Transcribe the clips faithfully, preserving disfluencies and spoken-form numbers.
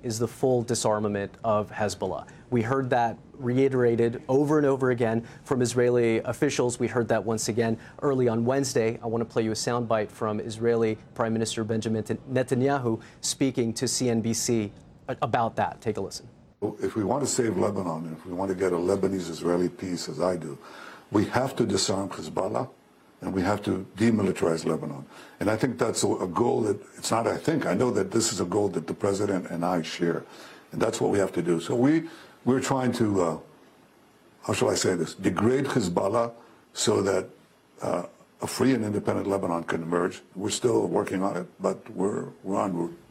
is the full disarmament of Hezbollah. We heard that reiterated over and over again from Israeli officials. We heard that once again early on Wednesday. I want to play you a soundbite from Israeli Prime Minister Benjamin Netanyahu speaking to C N B C about that. Take a listen. If we want to save Lebanon, if we want to get a Lebanese-Israeli peace, as I do, we have to disarm Hezbollah and we have to demilitarize Lebanon. And I think that's a, a goal that, it's not I think, I know that this is a goal that the President and I share. And that's what we have to do. So we, we're trying to, uh, how shall I say this, degrade Hezbollah so that uh, a free and independent Lebanon can emerge. We're still working on it, but we're, we're en route.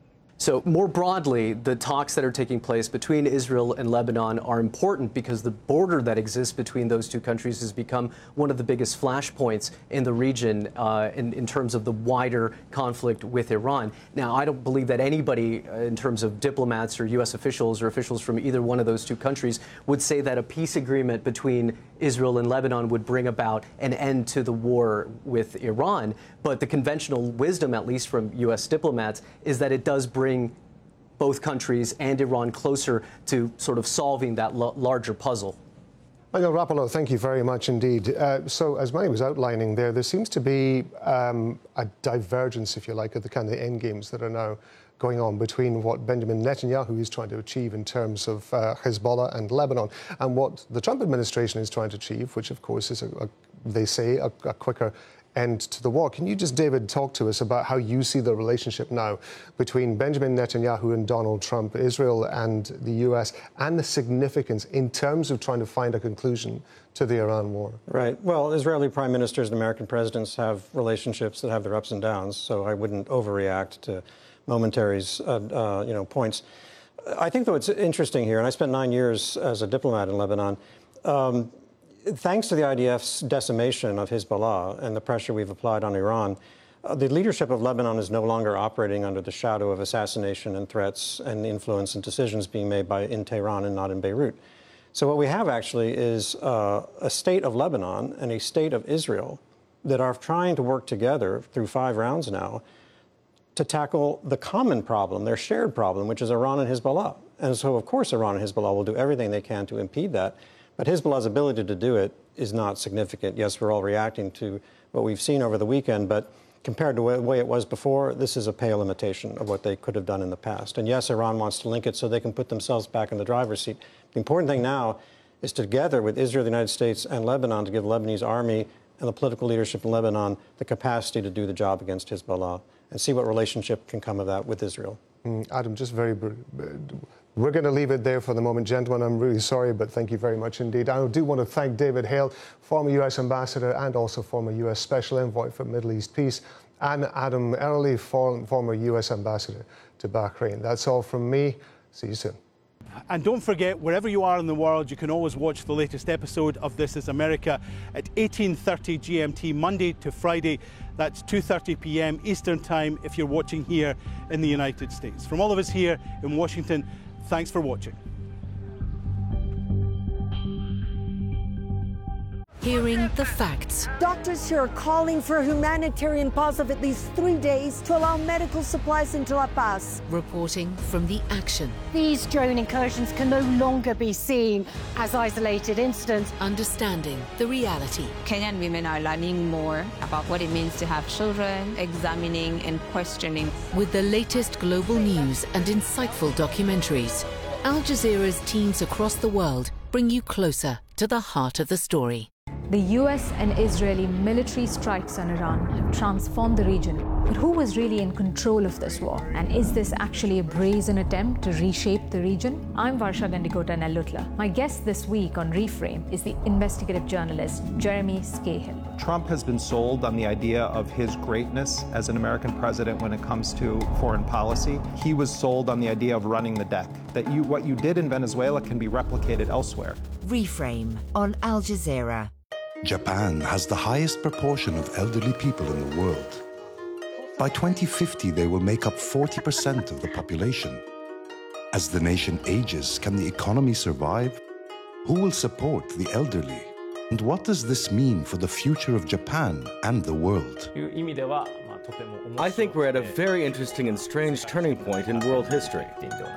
So more broadly, the talks that are taking place between Israel and Lebanon are important because the border that exists between those two countries has become one of the biggest flashpoints in the region uh, in, in terms of the wider conflict with Iran. Now, I don't believe that anybody uh, in terms of diplomats or U S officials or officials from either one of those two countries would say that a peace agreement between Israel and Lebanon would bring about an end to the war with Iran. But the conventional wisdom, at least from U S diplomats, is that it does bring bring both countries and Iran closer to sort of solving that larger puzzle. Michael Rapallo, thank you very much indeed. Uh, so, as Manny was outlining there, there seems to be um, a divergence, if you like, of the kind of end games that are now going on between what Benjamin Netanyahu is trying to achieve in terms of uh, Hezbollah and Lebanon and what the Trump administration is trying to achieve, which, of course, is, a, a, they say, a, a quicker end to the war. Can you just, David, talk to us about how you see the relationship now between Benjamin Netanyahu and Donald Trump, Israel and the U S, and the significance in terms of trying to find a conclusion to the Iran war? Right. Well, Israeli prime ministers and American presidents have relationships that have their ups and downs, so I wouldn't overreact to momentary uh, uh, you know, points. I think, though, it's interesting here, and I spent nine years as a diplomat in Lebanon, um, thanks to the I D F's decimation of Hezbollah and the pressure we've applied on Iran, uh, the leadership of Lebanon is no longer operating under the shadow of assassination and threats and influence and decisions being made by in Tehran and not in Beirut. So what we have actually is uh, a state of Lebanon and a state of Israel that are trying to work together through five rounds now to tackle the common problem, their shared problem, which is Iran and Hezbollah. And so, of course, Iran and Hezbollah will do everything they can to impede that. But Hezbollah's ability to do it is not significant. Yes, we're all reacting to what we've seen over the weekend, but compared to the way it was before, this is a pale imitation of what they could have done in the past. And yes, Iran wants to link it so they can put themselves back in the driver's seat. The important thing now is together with Israel, the United States, and Lebanon to give the Lebanese army and the political leadership in Lebanon the capacity to do the job against Hezbollah and see what relationship can come of that with Israel. Mm, Adam, just very... We're going to leave it there for the moment, gentlemen. I'm really sorry, but thank you very much indeed. I do want to thank David Hale, former U S ambassador and also former U S special envoy for Middle East peace, and Adam Early, former U S ambassador to Bahrain. That's all from me. See you soon. And don't forget, wherever you are in the world, you can always watch the latest episode of This Is America at eighteen thirty G M T, Monday to Friday. That's two thirty p m Eastern Time if you're watching here in the United States. From all of us here in Washington, thanks for watching. Hearing the facts. Doctors here are calling for a humanitarian pause of at least three days to allow medical supplies into La Paz. Reporting from the action. These drone incursions can no longer be seen as isolated incidents. Understanding the reality. Kenyan women are learning more about what it means to have children, examining and questioning. With the latest global news and insightful documentaries, Al Jazeera's teams across the world bring you closer to the heart of the story. The U S and Israeli military strikes on Iran have transformed the region. But who was really in control of this war? And is this actually a brazen attempt to reshape the region? I'm Varsha Gandikota Nellutla. My guest this week on Reframe is the investigative journalist Jeremy Scahill. Trump has been sold on the idea of his greatness as an American president when it comes to foreign policy. He was sold on the idea of running the deck, that you, what you did in Venezuela can be replicated elsewhere. Reframe on Al Jazeera. Japan has the highest proportion of elderly people in the world. By twenty fifty, they will make up forty percent of the population. As the nation ages, can the economy survive? Who will support the elderly? And what does this mean for the future of Japan and the world? I think we're at a very interesting and strange turning point in world history.